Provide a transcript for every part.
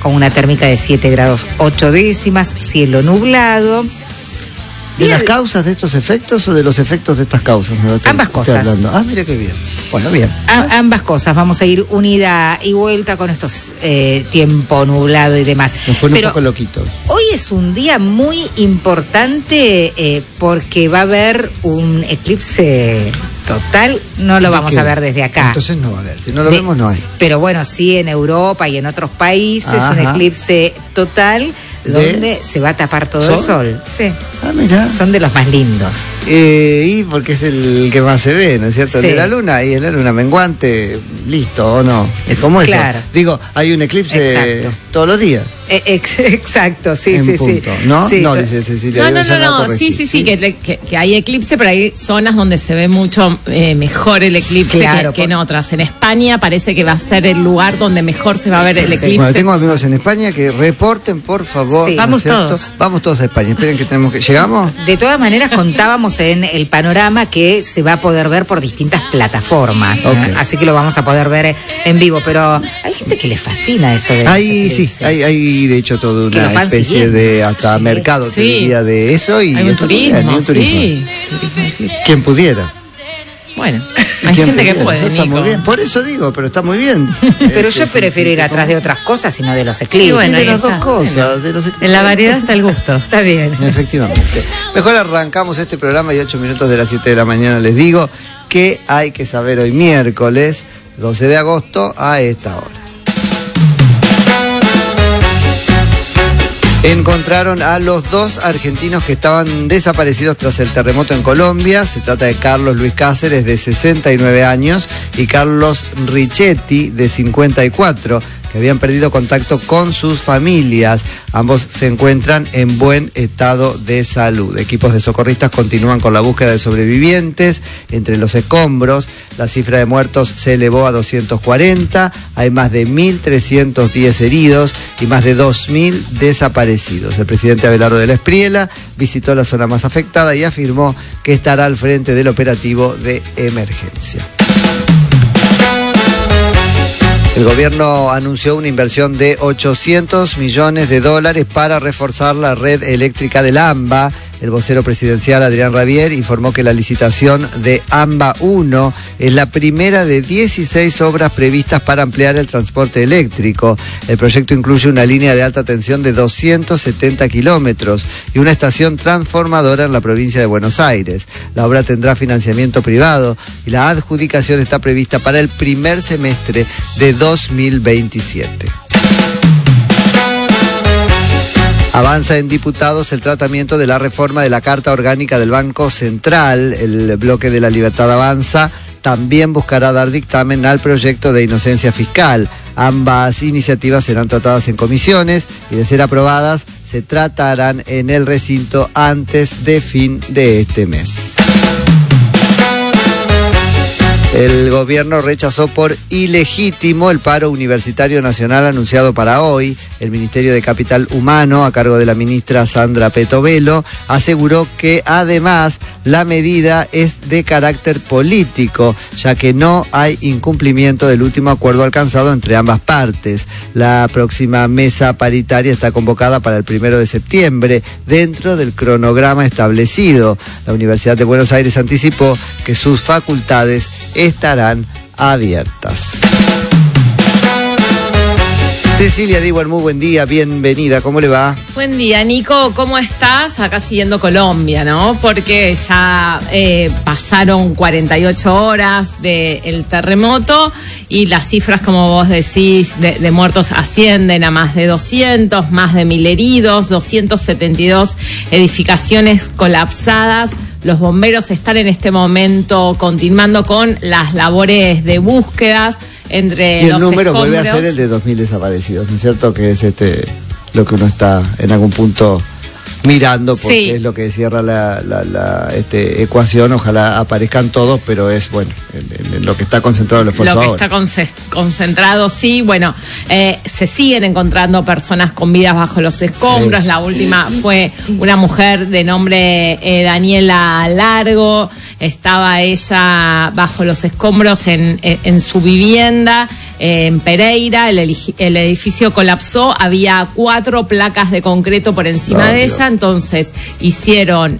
con una térmica de 7 grados 8 décimas, cielo nublado. ¿De las causas de estos efectos o de los efectos de estas causas? Ambas cosas. Mira qué bien. Bueno, bien. Ambas cosas. Vamos a ir unida y vuelta con estos tiempo nublado y demás. Nos pone un poco loquito. Hoy es un día muy importante porque va a haber un eclipse total. No lo vamos a ver desde acá. Entonces no va a haber. Si no lo vemos, no hay. Pero bueno, sí en Europa y en otros países, un eclipse total donde se va a tapar todo el sol. Sí. Mira. Son de los más lindos. Y porque es el que más se ve, ¿no es cierto? Sí. El de la luna, y es la luna menguante, listo, ¿o no? Es como claro. eso. Digo, hay un eclipse todos los días. Exacto, sí, en sí, punto. sí. ¿No? Sí. No, dice Cecilia. No, sí, que hay eclipse, pero hay zonas donde se ve mucho mejor el eclipse que en otras. En España parece que va a ser el lugar donde mejor se va a ver el eclipse. Bueno, tengo amigos en España que reporten, por favor. Sí. Vamos todos. Vamos todos a España. Esperen que tenemos que... ¿Llegamos? De todas maneras, contábamos en el panorama que se va a poder ver por distintas plataformas. Okay. Así que lo vamos a poder ver en vivo. Pero hay gente que le fascina eso de... Hay de hecho toda una especie de hasta mercado, te diría, de eso. Y hay un turismo, sí. Quien pudiera. Bueno, hay gente que puede, está muy bien. Por eso digo, pero está muy bien. Pero yo prefiero ir atrás de otras cosas y no de los eclipses. Bueno, de las dos cosas. En la variedad está el gusto. Está bien. Efectivamente. Mejor arrancamos este programa y 8 minutos de las 7 de la mañana les digo que hay que saber hoy miércoles 12 de agosto a esta hora. Encontraron a los 2 argentinos que estaban desaparecidos tras el terremoto en Colombia. Se trata de Carlos Luis Cáceres, de 69 años, y Carlos Richetti, de 54, que habían perdido contacto con sus familias. Ambos se encuentran en buen estado de salud. Equipos de socorristas continúan con la búsqueda de sobrevivientes entre los escombros. La cifra de muertos se elevó a 240. Hay más de 1.310 heridos y más de 2.000 desaparecidos. El presidente Abelardo de la Espriella visitó la zona más afectada y afirmó que estará al frente del operativo de emergencia. El gobierno anunció una inversión de $800 millones para reforzar la red eléctrica del AMBA. El vocero presidencial Adrián Rabier informó que la licitación de AMBA 1 es la primera de 16 obras previstas para ampliar el transporte eléctrico. El proyecto incluye una línea de alta tensión de 270 kilómetros y una estación transformadora en la provincia de Buenos Aires. La obra tendrá financiamiento privado y la adjudicación está prevista para el primer semestre de 2027. Avanza en diputados el tratamiento de la reforma de la Carta Orgánica del Banco Central. El bloque de la Libertad Avanza también buscará dar dictamen al proyecto de inocencia fiscal. Ambas iniciativas serán tratadas en comisiones y, de ser aprobadas, se tratarán en el recinto antes de fin de este mes. El gobierno rechazó por ilegítimo el paro universitario nacional anunciado para hoy. El Ministerio de Capital Humano, a cargo de la ministra Sandra Petovelo, aseguró que además la medida es de carácter político, ya que no hay incumplimiento del último acuerdo alcanzado entre ambas partes. La próxima mesa paritaria está convocada para el 1 de septiembre, dentro del cronograma establecido. La Universidad de Buenos Aires anticipó que sus facultades estarán abiertas. Cecilia Diwan, muy buen día, bienvenida, ¿cómo le va? Buen día, Nico, ¿cómo estás? Acá siguiendo Colombia, ¿no? Porque ya pasaron 48 horas del terremoto y las cifras, como vos decís, de muertos ascienden a más de 200, más de 1.000 heridos, 272 edificaciones colapsadas. Los bomberos están en este momento continuando con las labores de búsquedas entre los escombros. Y el número vuelve a ser el de 2.000 desaparecidos, ¿no es cierto? Que es lo que uno está en algún punto mirando, porque Sí. es lo que cierra la ecuación. Ojalá aparezcan todos, pero es bueno en lo que está concentrado el esfuerzo Lo que ahora. está concentrado, sí. Bueno, se siguen encontrando personas con vidas bajo los escombros. Sí. La última fue una mujer de nombre Daniela Largo. Estaba ella bajo los escombros en su vivienda en Pereira. El edificio colapsó. Había 4 placas de concreto por encima de ella. Entonces hicieron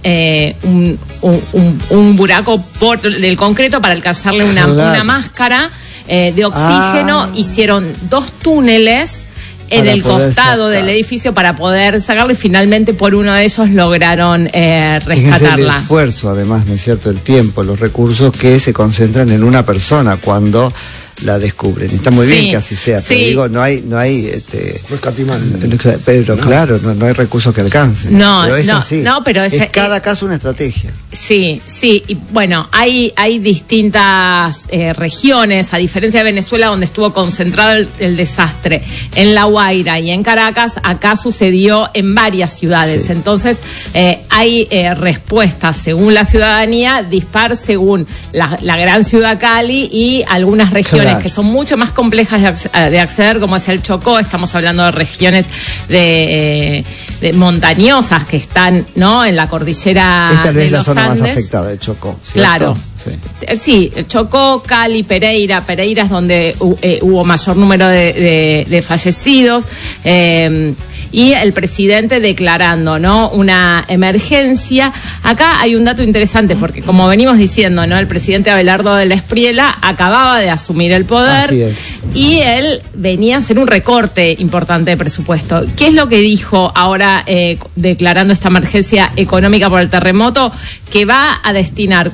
un buraco del concreto para alcanzarle una máscara de oxígeno. Hicieron 2 túneles en para el costado del edificio para poder sacarlo, y finalmente por uno de ellos lograron rescatarla. Es el esfuerzo, además, ¿no es cierto? El tiempo, los recursos que se concentran en una persona cuando la descubren. Está muy bien que así sea, pero digo, no hay no escatimando. pero claro, no hay recursos que alcancen. Pero es así. Pero es cada caso una estrategia. Sí, y bueno, hay distintas regiones, a diferencia de Venezuela, donde estuvo concentrado el desastre, en La Guaira y en Caracas. Acá sucedió en varias ciudades. Entonces hay respuestas según la ciudadanía, dispar según la gran ciudad Cali y algunas regiones que son mucho más complejas de acceder, como es el Chocó. Estamos hablando de regiones de montañosas que están, ¿no?, en la cordillera Esta de es la los zona Andes. más afectada de Chocó, ¿cierto? Claro. Sí, Chocó, Cali, Pereira es donde hubo mayor número de fallecidos. Y el presidente declarando, ¿no?, una emergencia. Acá hay un dato interesante, porque como venimos diciendo, ¿no?, el presidente Abelardo de la Espriella acababa de asumir el poder. Así es. Y él venía a hacer un recorte importante de presupuesto. ¿Qué es lo que dijo ahora declarando esta emergencia económica por el terremoto? Que va a destinar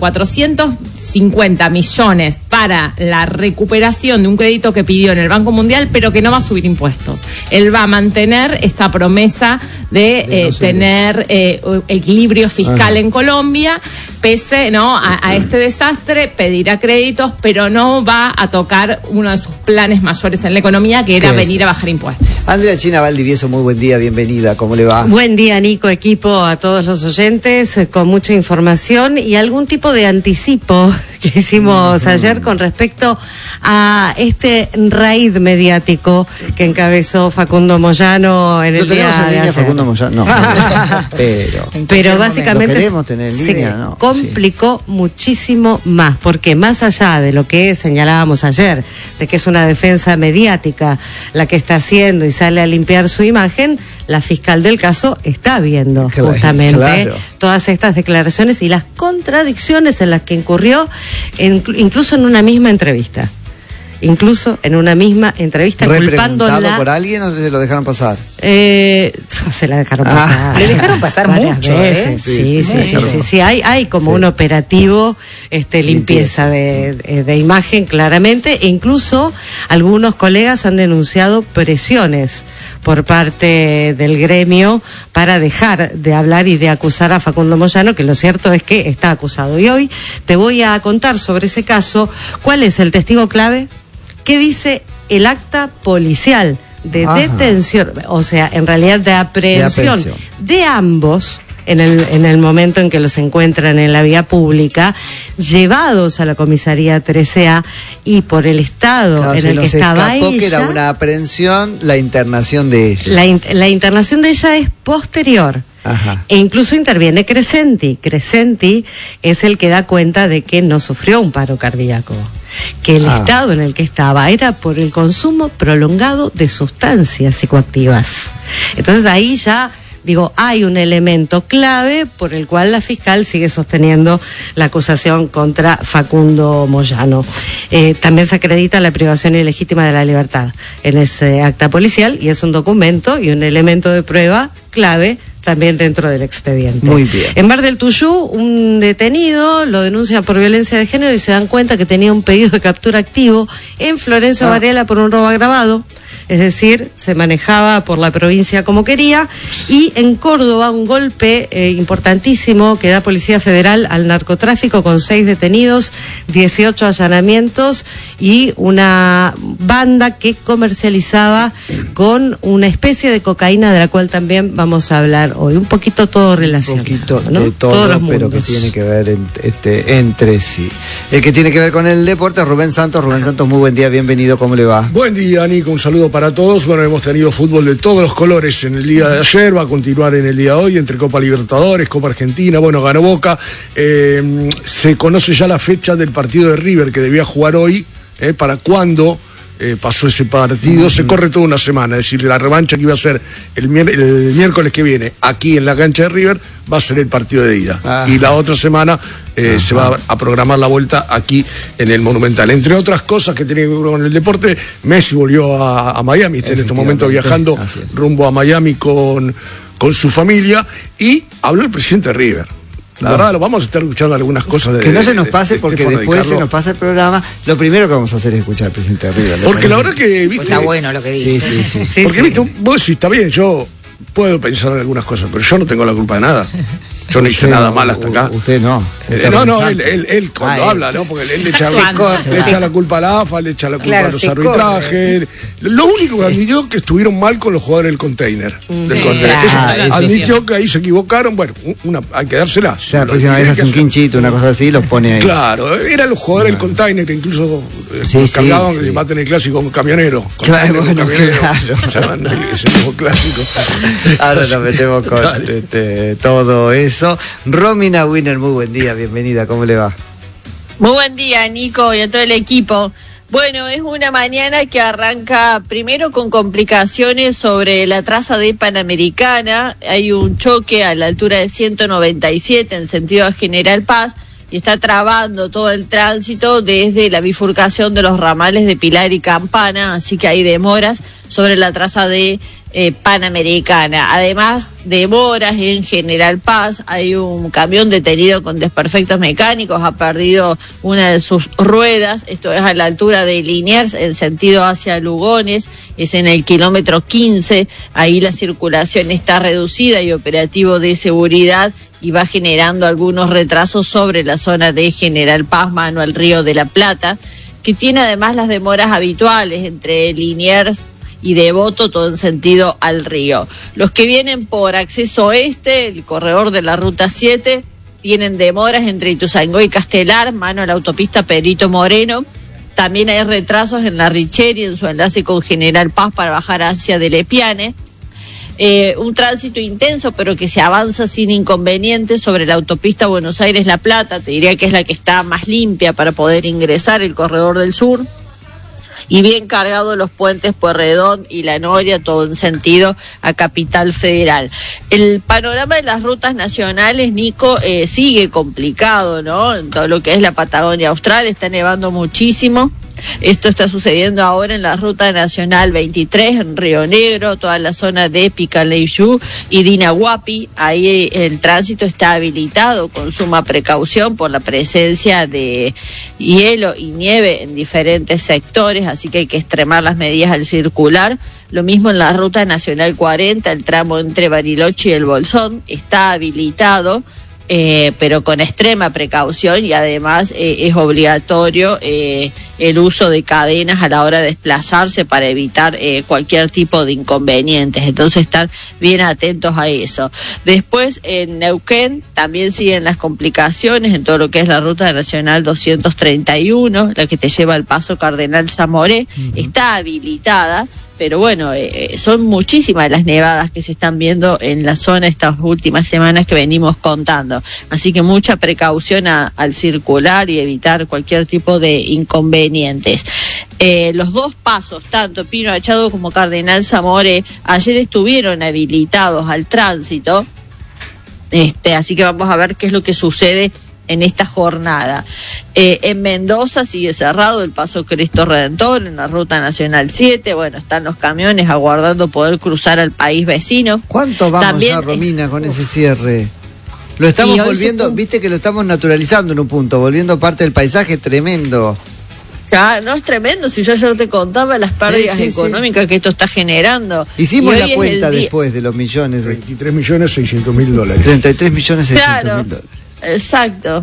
450 millones para la recuperación de un crédito que pidió en el Banco Mundial, pero que no va a subir impuestos. Él va a mantener esta promesa de tener equilibrio fiscal en Colombia, pese, ¿no?, a este desastre. Pedirá créditos, pero no va a tocar uno de sus planes mayores en la economía, que era venir a bajar impuestos. Andrea China Valdivieso, muy buen día, bienvenida, ¿cómo le va? Buen día, Nico, equipo, a todos los oyentes, con mucha información y algún tipo de anticipo que hicimos ayer con respecto a este raid mediático que encabezó Facundo Moyano en el día tenemos en de línea, ayer. Facundo Moyano? No, pero básicamente lo queremos tener en línea, ¿no? complicó muchísimo más, porque más allá de lo que señalábamos ayer, de que es una defensa mediática la que está haciendo y sale a limpiar su imagen, la fiscal del caso está viendo justamente todas estas declaraciones y las contradicciones en las que incurrió, incluso en una misma entrevista. ¿Culpándola por alguien o se lo dejaron pasar? Se la dejaron pasar. Le dejaron pasar mucho, veces. Sí. Hay como un operativo limpieza de imagen, claramente, e incluso algunos colegas han denunciado presiones por parte del gremio para dejar de hablar y de acusar a Facundo Moyano, que lo cierto es que está acusado. Y hoy te voy a contar sobre ese caso, cuál es el testigo clave, qué dice el acta policial de detención, o sea, en realidad de aprehensión de ambos, en el momento en que los encuentran en la vía pública, llevados a la comisaría 13A, y por el estado en el que estaba ella, que era una aprehensión, la internación de ella. La internación de ella es posterior. E incluso interviene Crescenti. Crescenti es el que da cuenta de que no sufrió un paro cardíaco, que el estado en el que estaba era por el consumo prolongado de sustancias psicoactivas. Entonces ahí ya, hay un elemento clave por el cual la fiscal sigue sosteniendo la acusación contra Facundo Moyano. También se acredita la privación ilegítima de la libertad en ese acta policial, y es un documento y un elemento de prueba clave también dentro del expediente. Muy bien. En Mar del Tuyú, un detenido lo denuncia por violencia de género y se dan cuenta que tenía un pedido de captura activo en Florencio Varela por un robo agravado. es decir, se manejaba por la provincia como quería. Y en Córdoba, un golpe importantísimo que da Policía Federal al narcotráfico con 6 detenidos, 18 allanamientos y una banda que comercializaba con una especie de cocaína de la cual también vamos a hablar hoy. Un poquito todo relacionado. Un poquito, ¿no? de todo, pero que tiene que ver entre sí. El que tiene que ver con el deporte es Rubén Santos. Rubén Santos, muy buen día, bienvenido, ¿cómo le va? Buen día, Nico, un saludo para todos. Bueno, hemos tenido fútbol de todos los colores en el día de ayer, va a continuar en el día de hoy, entre Copa Libertadores, Copa Argentina, bueno, ganó Boca. Se conoce ya la fecha del partido de River que debía jugar hoy, para cuándo pasó ese partido. Se corre toda una semana, es decir, la revancha que iba a ser el miércoles que viene aquí en la cancha de River va a ser el partido de ida. Y la otra semana se va a programar la vuelta aquí en el Monumental. Entre otras cosas que tienen que ver con el deporte, Messi volvió a Miami, está en este momento viajando rumbo a Miami con su familia, y habló el presidente de River. La verdad, lo vamos a estar escuchando algunas cosas de... Que no se nos pase, porque Stefano después se nos pasa el programa. Lo primero que vamos a hacer es escuchar al presidente de River. Porque la verdad que, viste... Está bueno lo que dice. Sí. Porque, viste, vos sí, está bien, yo puedo pensar en algunas cosas, pero yo no tengo la culpa de nada. Yo no hice nada mal hasta acá. Usted no. Él cuando habla, ¿no? Porque él le echa la culpa a la AFA, le echa la culpa a los arbitrajes. Lo único que admitió que estuvieron mal con los jugadores del container. Admitió que ahí se equivocaron. Bueno, hay que dársela. La próxima vez hace un quinchito, una cosa así, los pone ahí. Claro, eran los jugadores del container que incluso cargaban que se maten el clásico con camionero. Claro, bueno, claro. Ese nuevo clásico. Ahora nos metemos con todo eso. Romina Winner, muy buen día, bienvenida, ¿cómo le va? Muy buen día, Nico, y a todo el equipo. Bueno, es una mañana que arranca primero con complicaciones sobre la traza de Panamericana. Hay un choque a la altura de 197 en sentido a General Paz y está trabando todo el tránsito desde la bifurcación de los ramales de Pilar y Campana, así que hay demoras sobre la traza de Panamericana. Además, demoras en General Paz. Hay un camión detenido con desperfectos mecánicos, ha perdido una de sus ruedas. Esto es a la altura de Liniers en sentido hacia Lugones, es en el kilómetro 15. Ahí la circulación está reducida y operativo de seguridad, y va generando algunos retrasos sobre la zona de General Paz, mano al Río de la Plata, que tiene además las demoras habituales entre Liniers y Devoto, todo en sentido al río. Los que vienen por acceso oeste, el corredor de la ruta 7, tienen demoras entre Ituzaingó y Castelar, mano a la autopista Perito Moreno. También hay retrasos en la Richeri en su enlace con General Paz para bajar hacia Delepiane. Un tránsito intenso, pero que se avanza sin inconvenientes sobre la autopista Buenos Aires-La Plata. Te diría que es la que está más limpia para poder ingresar, el corredor del sur. Y bien cargado los puentes Pueyrredón y La Noria, todo en sentido a Capital Federal. El panorama de las rutas nacionales, Nico, sigue complicado, ¿no? En todo lo que es la Patagonia Austral está nevando muchísimo. Esto está sucediendo ahora en la ruta nacional 23 en Río Negro, toda la zona de Picalayú y Dinahuapi. Ahí el tránsito está habilitado con suma precaución por la presencia de hielo y nieve en diferentes sectores, así que hay que extremar las medidas al circular. Lo mismo en la ruta nacional 40, el tramo entre Bariloche y El Bolsón está habilitado, pero con extrema precaución, y además es obligatorio el uso de cadenas a la hora de desplazarse para evitar cualquier tipo de inconvenientes. Entonces estar bien atentos a eso. Después en Neuquén también siguen las complicaciones en todo lo que es la ruta nacional 231, la que te lleva al Paso Cardenal Zamoré. Está habilitada, pero bueno, son muchísimas las nevadas que se están viendo en la zona estas últimas semanas que venimos contando. Así que mucha precaución al circular y evitar cualquier tipo de inconvenientes. Los dos pasos, tanto Pino Achado como Cardenal Zamoré, ayer estuvieron habilitados al tránsito. Así que vamos a ver qué es lo que sucede en esta jornada. En Mendoza sigue cerrado el paso Cristo Redentor en la ruta nacional 7. Bueno, están los camiones aguardando poder cruzar al país vecino. ¿Cuánto vamos también, ya, Romina, con ese cierre? Lo estamos volviendo, viste que lo estamos naturalizando en un punto, volviendo parte del paisaje tremendo. Ya, no es tremendo, si yo ayer te contaba las pérdidas económicas que esto está generando. Hicimos la cuenta después de los millones. 23.600.000 dólares. 33.600.000 dólares. Exacto.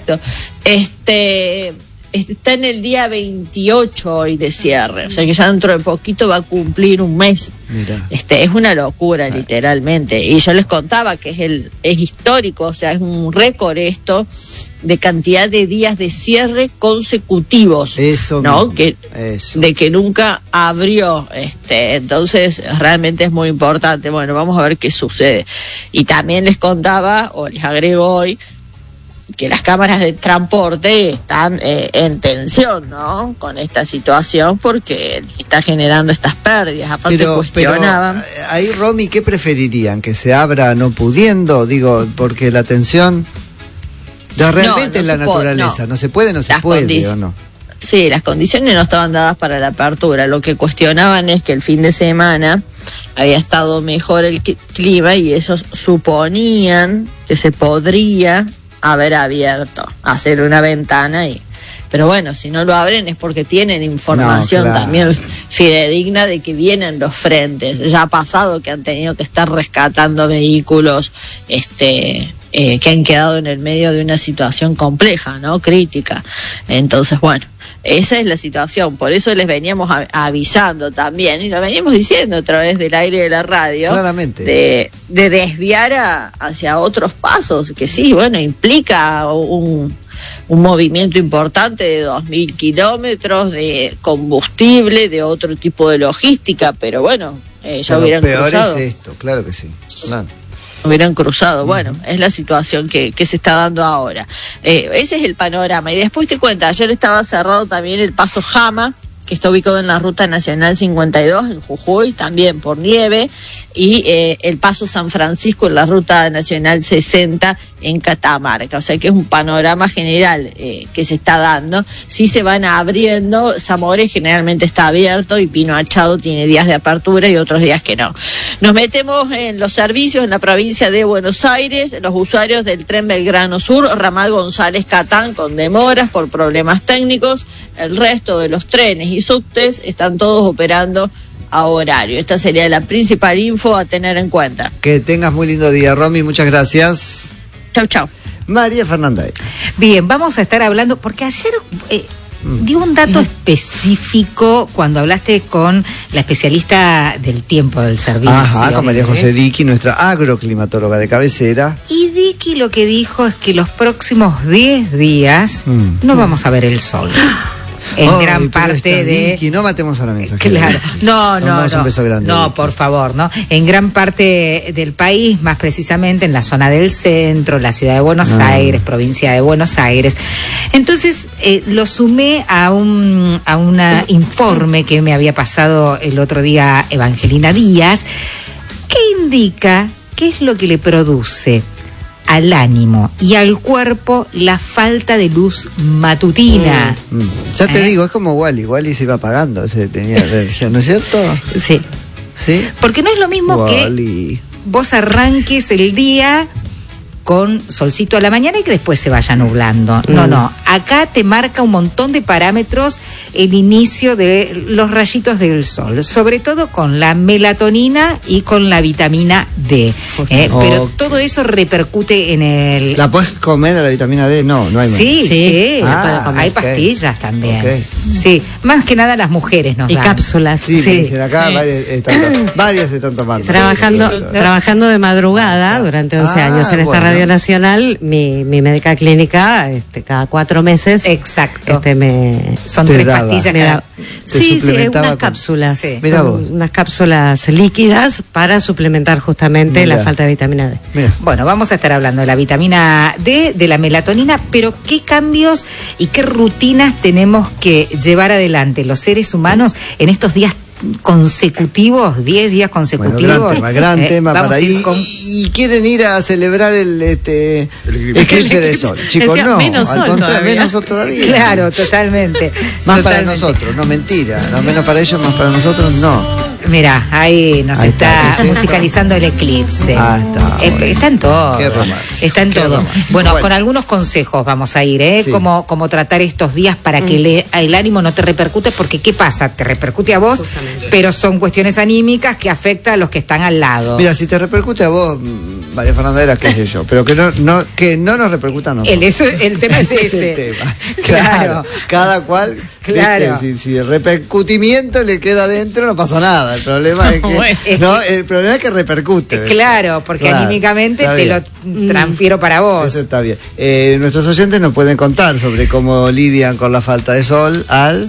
Está en el día 28 hoy de cierre, o sea que ya dentro de poquito va a cumplir un mes. Mirá. Es una locura, literalmente. Y yo les contaba que es histórico, o sea, es un récord esto de cantidad de días de cierre consecutivos. Eso, ¿no? Eso. De que nunca abrió. Entonces, realmente es muy importante. Bueno, vamos a ver qué sucede. Y también les contaba, o les agrego hoy, que las cámaras de transporte están en tensión, ¿no? Con esta situación porque está generando estas pérdidas. Aparte cuestionaban. Pero, ahí, Romy, ¿qué preferirían? ¿Que se abra no pudiendo? Digo, porque la tensión ya realmente en la naturaleza. No se puede, no se puede, ¿o no? Sí, las condiciones no estaban dadas para la apertura. Lo que cuestionaban es que el fin de semana había estado mejor el clima y ellos suponían que se podría haber abierto, hacer una ventana pero bueno, si no lo abren es porque tienen información también fidedigna de que vienen los frentes. Ya ha pasado que han tenido que estar rescatando vehículos que han quedado en el medio de una situación compleja, ¿no? Crítica. Entonces, bueno, esa es la situación. Por eso les veníamos avisando también, y lo veníamos diciendo a través del aire de la radio, claramente, de desviar hacia otros pasos, que sí, bueno, implica un movimiento importante de 2.000 kilómetros de combustible, de otro tipo de logística, pero bueno, ya hubieran cruzado. Lo peor es esto, claro que sí. Claro. Hubieran cruzado. Bueno, es la situación que se está dando ahora. Ese es el panorama. Y después te cuento, ayer estaba cerrado también el paso Jama, que está ubicado en la Ruta Nacional 52 en Jujuy, también por nieve, y el paso San Francisco en la Ruta Nacional 60 en Catamarca. O sea que es un panorama general que se está dando. Sí se van abriendo, Zamora generalmente está abierto y Pino Achado tiene días de apertura y otros días que no. Nos metemos en los servicios en la provincia de Buenos Aires. Los usuarios del tren Belgrano Sur, ramal González Catán, con demoras por problemas técnicos. El resto de los trenes y subtes están todos operando a horario. Esta sería la principal info a tener en cuenta. Que tengas muy lindo día, Romy, muchas gracias. Chau. María Fernández. Bien, vamos a estar hablando, porque ayer dio un dato específico cuando hablaste con la especialista del tiempo del servicio. Ajá, con María José Diqui, nuestra agroclimatóloga de cabecera. Y Diqui lo que dijo es que los próximos 10 días no vamos a ver el sol. En gran parte de... Diqui, no matemos a la mensajera. Claro, no. Un beso grande, no, Diqui. por favor, ¿no? En gran parte del país, más precisamente en la zona del centro, la ciudad de Buenos Aires, provincia de Buenos Aires. Entonces, lo sumé a un informe que me había pasado el otro día Evangelina Díaz, que indica qué es lo que le produce al ánimo y al cuerpo la falta de luz matutina. Ya te digo, es como Wally se iba apagando, tenía religión, ¿no es cierto? Sí. ¿Sí? Porque no es lo mismo Wally. que vos arranques el día con solcito a la mañana y que después se vaya nublando. No. Acá te marca un montón de parámetros el inicio de los rayitos del sol, sobre todo con la melatonina y con la vitamina D. Pero todo eso repercute en el... ¿La puedes comer a la vitamina D? No hay más. Sí. Hay pastillas también. Okay. Sí, más que nada las mujeres nos dan. Y cápsulas. Sí. Dicen acá, varias se están tomando. Trabajando de madrugada durante 11 años en esta Radio Nacional, mi médica clínica, cada 4 meses. Exacto. Son 3 pastillas. Sí, unas cápsulas. Sí. Unas cápsulas líquidas para suplementar justamente la falta de vitamina D. Bueno, vamos a estar hablando de la vitamina D, de la melatonina, pero ¿qué cambios y qué rutinas tenemos que llevar adelante los seres humanos en estos días consecutivos, 10 días consecutivos? Gran tema para ir. Y quieren ir a celebrar el eclipse de sol. Chicos, no, menos sol todavía. Claro, totalmente. Más para nosotros, no mentira. No menos para ellos, más para nosotros, no. Mirá, ahí nos está musicalizando el eclipse. Está en todo. Está en todo. Bueno, con algunos consejos vamos a ir, ¿eh? Sí. Cómo tratar estos días para que el ánimo no te repercute, porque ¿qué pasa? Te repercute a vos, pero son cuestiones anímicas que afectan a los que están al lado. Mira, si te repercute a vos, María Fernanda, era qué sé yo, pero que no nos repercuta a nosotros. El tema es ese. El tema. Claro. Cada cual, claro. Si el repercutimiento le queda adentro, no pasa nada. El problema es que el problema es que repercute. Claro, porque anímicamente te lo transfiero para vos. Eso está bien. Nuestros oyentes nos pueden contar sobre cómo lidian con la falta de sol al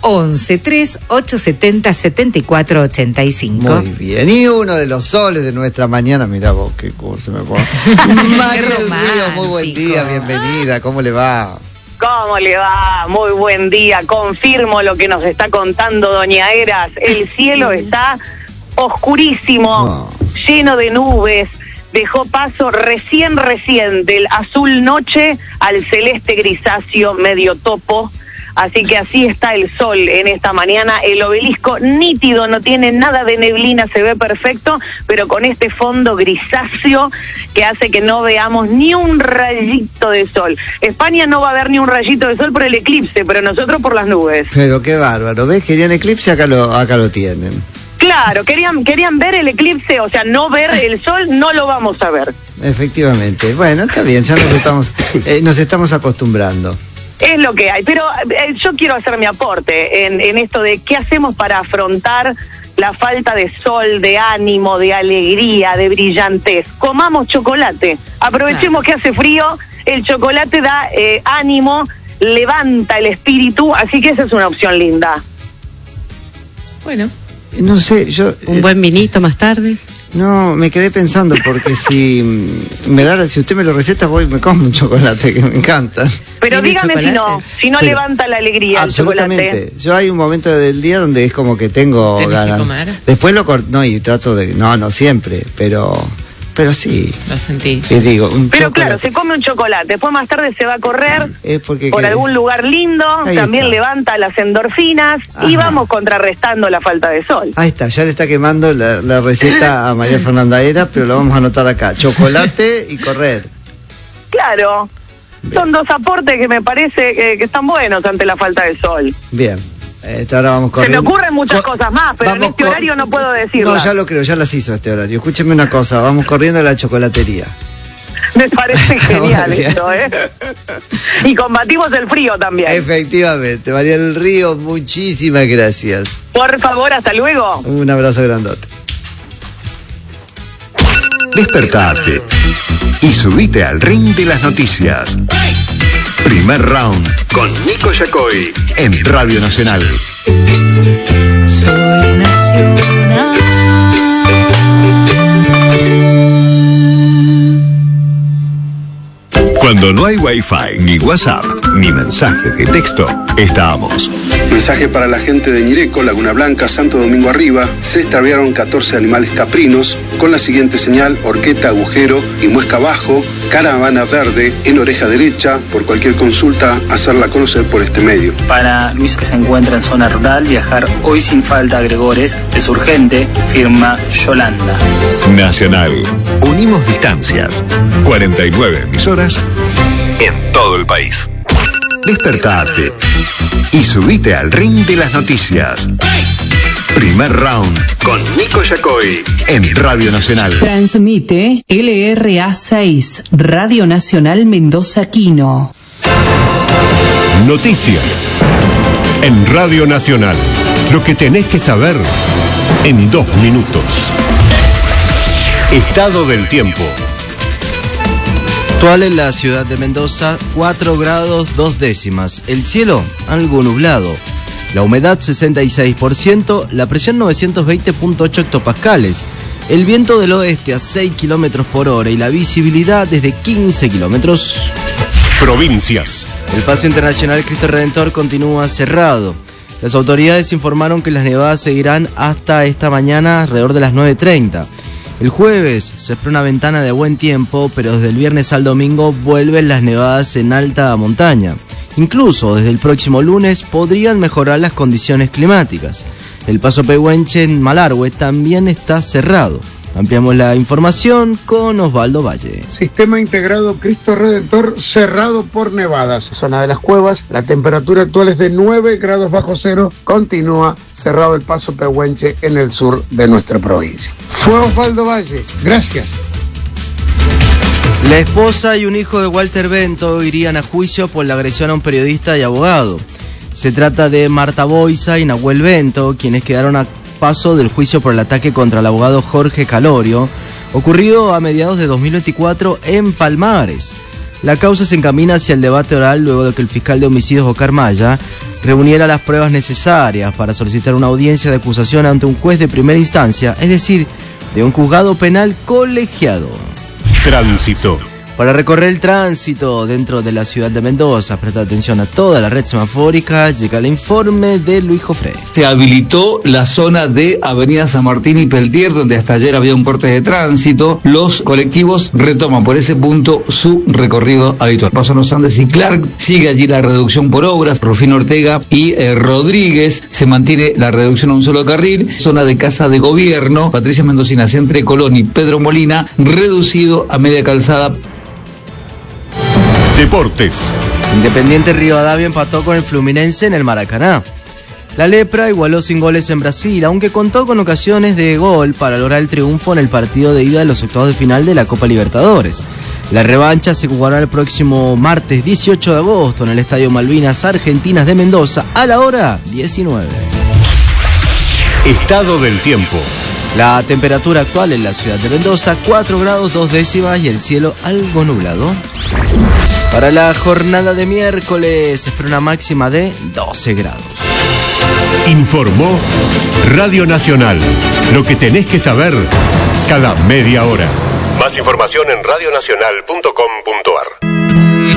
11-3-870-7485. Muy bien. Y uno de los soles de nuestra mañana, mirá vos, qué curso me pongo. María del Río, muy buen día, bienvenida. ¿Cómo le va? ¿Cómo le va? Muy buen día. Confirmo lo que nos está contando doña Eras. El cielo está oscurísimo, lleno de nubes. Dejó paso recién del azul noche al celeste grisáceo medio topo. Así que así está el sol en esta mañana. El obelisco nítido, no tiene nada de neblina, se ve perfecto, pero con este fondo grisáceo que hace que no veamos ni un rayito de sol. España no va a ver ni un rayito de sol por el eclipse, pero nosotros por las nubes. Pero qué bárbaro, ¿ves? Querían eclipse, acá lo tienen. Claro, querían ver el eclipse, o sea, no ver el sol, no lo vamos a ver. Efectivamente. Bueno, está bien, ya nos estamos acostumbrando. Es lo que hay, pero yo quiero hacer mi aporte en esto de qué hacemos para afrontar la falta de sol, de ánimo, de alegría, de brillantez. Comamos chocolate, aprovechemos que hace frío, el chocolate da ánimo, levanta el espíritu, así que esa es una opción linda. Bueno. No sé, un buen vinito más tarde. No, me quedé pensando, porque si usted me lo receta, voy y me como un chocolate, que me encanta. Pero dígame si no levanta la alegría el chocolate. Yo hay un momento del día donde es como que tengo ganas. Que comer. Después y trato de, no siempre, pero sí. Lo sentí. Y digo, pero claro, se come un chocolate, después más tarde se va a correr por algún lugar lindo, también levanta las endorfinas. Ajá. Y vamos contrarrestando la falta de sol. Ahí está, ya le está quemando la receta a María Fernanda Era, pero lo vamos a anotar acá. Chocolate y correr. Claro. Bien. Son dos aportes que me parece que están buenos ante la falta de sol. Bien. Ahora vamos corriendo. Se me ocurren muchas cosas más, pero en este horario no puedo decirlo. No, ya lo creo, ya las hizo este horario. Escúcheme una cosa, vamos corriendo a la chocolatería. Me parece genial esto, ¿eh? Y combatimos el frío también. Efectivamente. María del Río, muchísimas gracias. Por favor, hasta luego. Un abrazo grandote. Despertate y subite al ring de las noticias. Primer round con Nico Yacoy en Radio Nacional. Soy nacional. Cuando no hay Wi-Fi, ni WhatsApp, ni mensaje de texto, estamos. Mensaje para la gente de Ñireco, Laguna Blanca, Santo Domingo Arriba. Se extraviaron 14 animales caprinos con la siguiente señal: horqueta, agujero y muesca abajo, caravana verde en oreja derecha. Por cualquier consulta, hacerla conocer por este medio. Para Luis, que se encuentra en zona rural, viajar hoy sin falta a Gregores es urgente, firma Yolanda. Nacional. Unimos distancias. 49 emisoras en todo el país. Despertate y subite al ring de las noticias. Primer round con Nico Yacoy en Radio Nacional. Transmite LRA6, Radio Nacional Mendoza Quino. Noticias en Radio Nacional. Lo que tenés que saber en 2 minutos. Estado del tiempo. Actual en la ciudad de Mendoza, 4 grados 2 décimas. El cielo algo nublado. La humedad 66%, la presión 920.8 hectopascales. El viento del oeste a 6 kilómetros por hora y la visibilidad desde 15 kilómetros. Provincias. El Paso Internacional Cristo Redentor continúa cerrado. Las autoridades informaron que las nevadas seguirán hasta esta mañana alrededor de las 9:30. El jueves se espera una ventana de buen tiempo, pero desde el viernes al domingo vuelven las nevadas en alta montaña. Incluso desde el próximo lunes podrían mejorar las condiciones climáticas. El paso Pehuenche en Malargüe también está cerrado. Ampliamos la información con Osvaldo Valle. Sistema integrado Cristo Redentor cerrado por nevadas. Zona de las Cuevas, la temperatura actual es de 9 grados bajo cero. Continúa cerrado el paso Pehuenche en el sur de nuestra provincia. Fue Osvaldo Valle. Gracias. La esposa y un hijo de Walter Bento irían a juicio por la agresión a un periodista y abogado. Se trata de Marta Boiza y Nahuel Bento, quienes quedaron a paso del juicio por el ataque contra el abogado Jorge Calorio, ocurrido a mediados de 2024 en Palmares. La causa se encamina hacia el debate oral luego de que el fiscal de homicidios Oscar Maya reuniera las pruebas necesarias para solicitar una audiencia de acusación ante un juez de primera instancia, es decir, de un juzgado penal colegiado. Tránsito. Para recorrer el tránsito dentro de la ciudad de Mendoza, presta atención a toda la red semafórica, llega el informe de Luis Jofré. Se habilitó la zona de Avenida San Martín y Peltier, donde hasta ayer había un corte de tránsito. Los colectivos retoman por ese punto su recorrido habitual. Pasan los Andes y Clark, sigue allí la reducción por obras, Rufino Ortega y Rodríguez, se mantiene la reducción a un solo carril. Zona de Casa de Gobierno, Patricia Mendocinas entre Colón y Pedro Molina, reducido a media calzada. Deportes. Independiente Rivadavia empató con el Fluminense en el Maracaná. La Lepra igualó sin goles en Brasil, aunque contó con ocasiones de gol para lograr el triunfo en el partido de ida de los octavos de final de la Copa Libertadores. La revancha se jugará el próximo martes 18 de agosto en el Estadio Malvinas Argentinas de Mendoza a la hora 19. Estado del tiempo. La temperatura actual en la ciudad de Mendoza, 4 grados 2 décimas y el cielo algo nublado. Para la jornada de miércoles se espera una máxima de 12 grados. Informó Radio Nacional. Lo que tenés que saber cada media hora. Más información en radionacional.com.ar.